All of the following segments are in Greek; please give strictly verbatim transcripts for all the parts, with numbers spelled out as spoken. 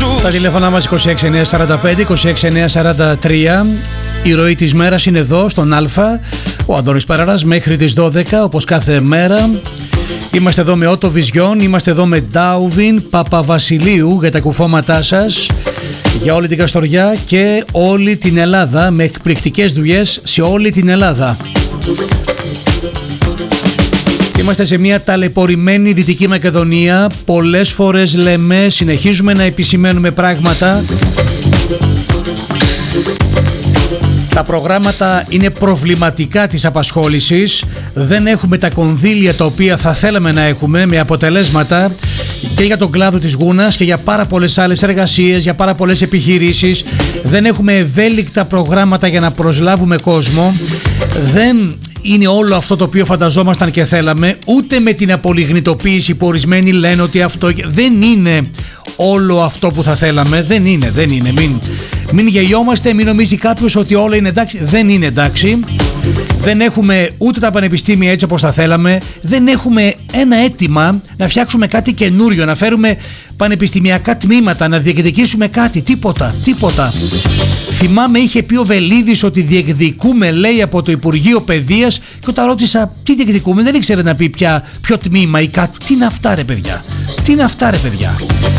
Τα τηλέφωνα μας είκοσι έξι εννιακόσια σαράντα πέντε είκοσι έξι εννιακόσια σαράντα τρία. Η ροή της μέρας είναι εδώ στον Α. Ο Αντώνης Παραράς μέχρι τις δώδεκα, όπως κάθε μέρα. Είμαστε εδώ με Ότο Βιζιόν, είμαστε εδώ με Ντάουβιν Παπαβασιλείου για τα κουφώματά σας, για όλη την Καστοριά και όλη την Ελλάδα, με εκπληκτικές δουλειές σε όλη την Ελλάδα. Είμαστε σε μια ταλαιπωρημένη Δυτική Μακεδονία. Πολλές φορές λέμε, συνεχίζουμε να επισημαίνουμε πράγματα. Τα προγράμματα είναι προβληματικά της απασχόλησης. Δεν έχουμε τα κονδύλια τα οποία θα θέλαμε να έχουμε, με αποτελέσματα και για τον κλάδο της γούνας και για πάρα πολλές άλλες εργασίες, για πάρα πολλές επιχειρήσεις. Δεν έχουμε ευέλικτα προγράμματα για να προσλάβουμε κόσμο. Δεν είναι όλο αυτό το οποίο φανταζόμασταν και θέλαμε, ούτε με την απολιγνητοποίηση που ορισμένοι λένε ότι αυτό δεν είναι όλο αυτό που θα θέλαμε. Δεν είναι, δεν είναι. Μην, μην γελιόμαστε, μην νομίζει κάποιος ότι όλα είναι εντάξει. Δεν είναι εντάξει. Δεν έχουμε ούτε τα πανεπιστήμια έτσι όπως θα θέλαμε. Δεν έχουμε ένα αίτημα να φτιάξουμε κάτι καινούριο, να φέρουμε πανεπιστημιακά τμήματα, να διεκδικήσουμε κάτι. Τίποτα, τίποτα. Θυμάμαι είχε πει ο Βελίδης ότι διεκδικούμε, λέει, από το Υπουργείο Παιδείας, και όταν ρώτησα τι διεκδικούμε δεν ήξερε να πει πια ποιο τμήμα ή κάτι. Τι είναι αυτά ρε παιδιά, τι είναι αυτά ρε παιδιά.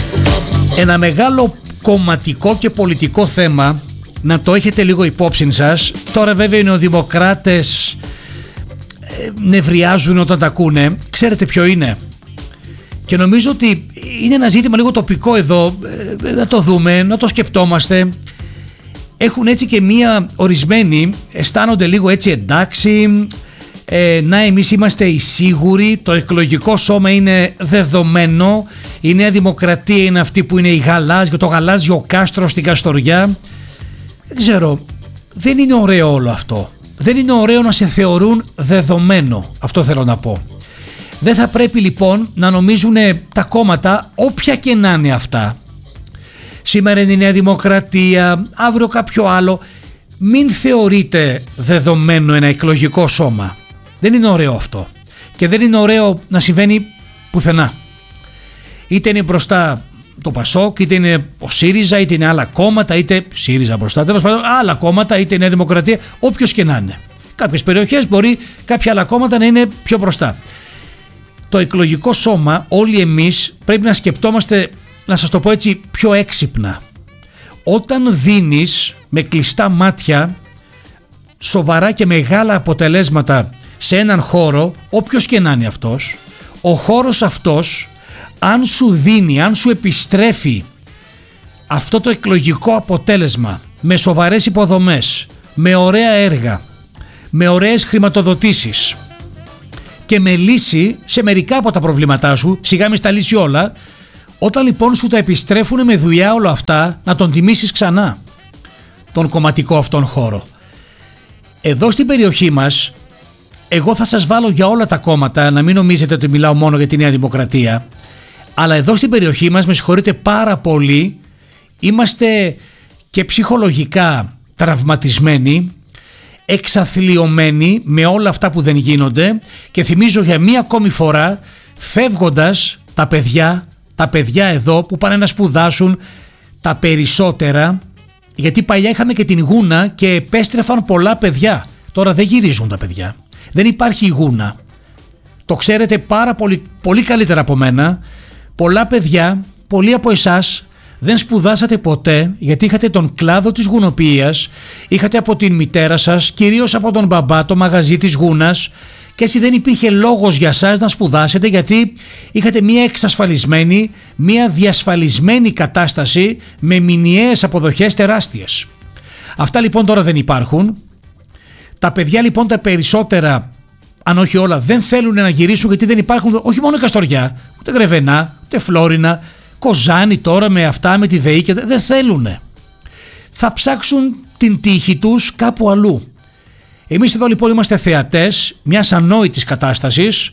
Ένα μεγάλο κομματικό και πολιτικό θέμα, να το έχετε λίγο υπόψη σας. Τώρα βέβαια οι νεοδημοκράτες ε, νευριάζουν όταν τα ακούνε. Ξέρετε ποιο είναι? Και νομίζω ότι είναι ένα ζήτημα λίγο τοπικό εδώ, ε, να το δούμε, να το σκεπτόμαστε. Έχουν έτσι και μία, ορισμένοι αισθάνονται λίγο έτσι εντάξει, ε, να εμείς είμαστε οι σίγουροι, το εκλογικό σώμα είναι δεδομένο, η Νέα Δημοκρατία είναι αυτή που είναι η γαλάζιο, το γαλάζιο κάστρο στην Καστοριά. Δεν ξέρω, δεν είναι ωραίο όλο αυτό. Δεν είναι ωραίο να σε θεωρούν δεδομένο, αυτό θέλω να πω. Δεν θα πρέπει λοιπόν να νομίζουν τα κόμματα, όποια και να είναι αυτά, σήμερα είναι η Νέα Δημοκρατία, αύριο κάποιο άλλο, μην θεωρείτε δεδομένο ένα εκλογικό σώμα. Δεν είναι ωραίο αυτό. Και δεν είναι ωραίο να συμβαίνει πουθενά. Είτε είναι μπροστά το Πασόκ, είτε είναι ο ΣΥΡΙΖΑ, είτε είναι άλλα κόμματα, είτε ΣΥΡΙΖΑ μπροστά, τέλος πάντων άλλα κόμματα, είτε η Νέα Δημοκρατία, όποιος και να είναι. Κάποιες περιοχές μπορεί κάποια άλλα κόμματα να είναι πιο μπροστά. Το εκλογικό σώμα, όλοι εμείς πρέπει να σκεπτόμαστε, να σας το πω έτσι, πιο έξυπνα. Όταν δίνεις με κλειστά μάτια σοβαρά και μεγάλα αποτελέσματα σε έναν χώρο, όποιος και να είναι αυτός, ο χώρος αυτός, αν σου δίνει, αν σου επιστρέφει αυτό το εκλογικό αποτέλεσμα με σοβαρές υποδομές, με ωραία έργα, με ωραίες χρηματοδοτήσεις και με λύση σε μερικά από τα προβλήματά σου, σιγά μη στα λύσει όλα, όταν λοιπόν σου τα επιστρέφουν με δουλειά όλα αυτά, να τον τιμήσεις ξανά τον κομματικό αυτόν χώρο. Εδώ στην περιοχή μας, εγώ θα σας βάλω για όλα τα κόμματα, να μην νομίζετε ότι μιλάω μόνο για τη Νέα Δημοκρατία, αλλά εδώ στην περιοχή μας, με συγχωρείτε πάρα πολύ, είμαστε και ψυχολογικά τραυματισμένοι, εξαθλιωμένοι με όλα αυτά που δεν γίνονται, και θυμίζω για μία ακόμη φορά, φεύγοντας τα παιδιά, τα παιδιά εδώ που πάνε να σπουδάσουν, τα περισσότερα, γιατί παλιά είχαμε και την γούνα και επέστρεφαν πολλά παιδιά. Τώρα δεν γυρίζουν τα παιδιά. Δεν υπάρχει η γούνα. Το ξέρετε πάρα πολύ, πολύ καλύτερα από μένα. Πολλά παιδιά, πολλοί από εσάς δεν σπουδάσατε ποτέ γιατί είχατε τον κλάδο της γουνοποιίας, είχατε από την μητέρα σας, κυρίως από τον μπαμπά, το μαγαζί της γούνας, και έτσι δεν υπήρχε λόγος για σας να σπουδάσετε, γιατί είχατε μία εξασφαλισμένη, μία διασφαλισμένη κατάσταση με μηνιαίες αποδοχές τεράστιες. Αυτά λοιπόν τώρα δεν υπάρχουν. Τα παιδιά λοιπόν τα περισσότερα, αν όχι όλα, δεν θέλουν να γυρίσουν, γιατί δεν υπάρχουν, όχι μόνο Καστοριά, ούτε Γρεβενά, ούτε Φλόρινα, Κοζάνη τώρα με αυτά, με τη ΔΕΗ, και δεν θέλουνε. Θα ψάξουν την τύχη τους κάπου αλλού. Εμείς εδώ λοιπόν είμαστε θεατές μιας ανόητης κατάστασης,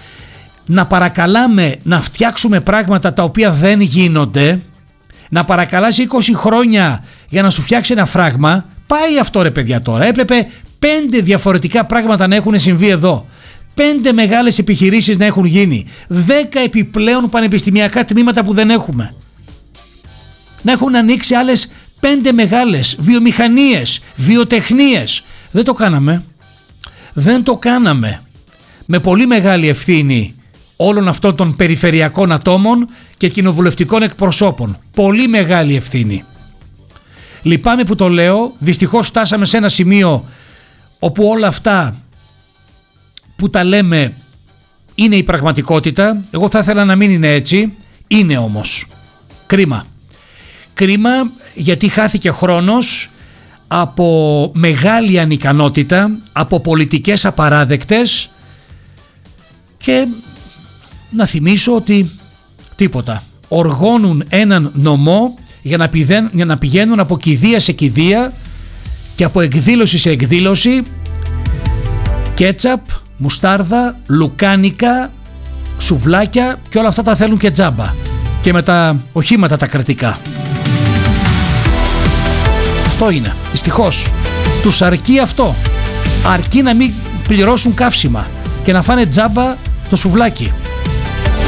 να παρακαλάμε να φτιάξουμε πράγματα τα οποία δεν γίνονται, να παρακαλάς είκοσι χρόνια για να σου φτιάξει ένα φράγμα. Πάει αυτό ρε παιδιά τώρα. Έπρεπε πέντε διαφορετικά πράγματα να έχουν συμβεί εδώ. Πέντε μεγάλες επιχειρήσεις να έχουν γίνει. Δέκα επιπλέον πανεπιστημιακά τμήματα που δεν έχουμε. να έχουν ανοίξει άλλες πέντε μεγάλες βιομηχανίες, βιοτεχνίες. Δεν το κάναμε. Δεν το κάναμε. Με πολύ μεγάλη ευθύνη όλων αυτών των περιφερειακών ατόμων και κοινοβουλευτικών εκπροσώπων. Πολύ μεγάλη ευθύνη. Λυπάμαι που το λέω, δυστυχώς φτάσαμε σε ένα σημείο όπου όλα αυτά που τα λέμε είναι η πραγματικότητα. Εγώ θα ήθελα να μην είναι έτσι, είναι όμως. Κρίμα. Κρίμα γιατί χάθηκε χρόνος από μεγάλη ανικανότητα, από πολιτικές απαράδεκτες και να θυμίσω ότι τίποτα. Οργώνουν έναν νομό για να, πηδέν, για να πηγαίνουν από κηδεία σε κηδεία και από εκδήλωση σε εκδήλωση κέτσαπ, μουστάρδα, λουκάνικα, σουβλάκια και όλα αυτά τα θέλουν και τζάμπα και με τα οχήματα τα κρατικά. Αυτό είναι, δυστυχώς. Τους αρκεί αυτό. Αρκεί να μην πληρώσουν καύσιμα και να φάνε τζάμπα το σουβλάκι.